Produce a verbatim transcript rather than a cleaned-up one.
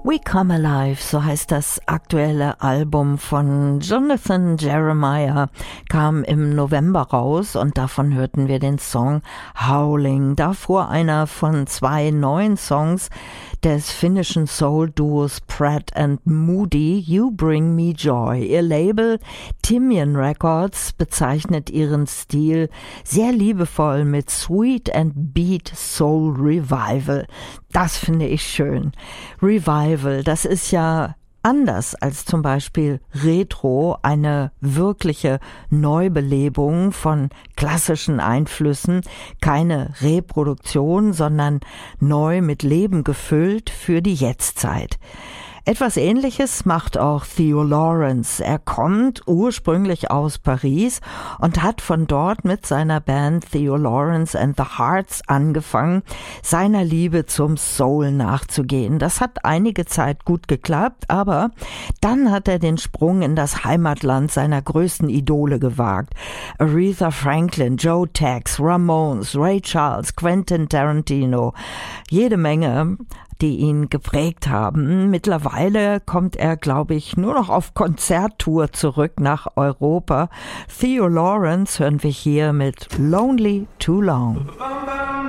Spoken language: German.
We Come Alive, so heißt das aktuelle Album von Jonathan Jeremiah, kam im November raus und davon hörten wir den Song Howling. Davor einer von zwei neuen Songs des finnischen Soul-Duos Pratt and Moody, You Bring Me Joy. Ihr Label Timian Records bezeichnet ihren Stil sehr liebevoll mit Sweet and Beat Soul Revival. Das finde ich schön. Revival, das ist ja anders als zum Beispiel Retro, eine wirkliche Neubelebung von klassischen Einflüssen, keine Reproduktion, sondern neu mit Leben gefüllt für die Jetztzeit. Etwas Ähnliches macht auch Theo Lawrence. Er kommt ursprünglich aus Paris und hat von dort mit seiner Band Theo Lawrence and the Hearts angefangen, seiner Liebe zum Soul nachzugehen. Das hat einige Zeit gut geklappt, aber dann hat er den Sprung in das Heimatland seiner größten Idole gewagt. Aretha Franklin, Joe Tex, Ramones, Ray Charles, Quentin Tarantino, jede Menge, die ihn geprägt haben. Mittlerweile kommt er, glaube ich, nur noch auf Konzerttour zurück nach Europa. Theo Lawrence hören wir hier mit Lonely Too Long.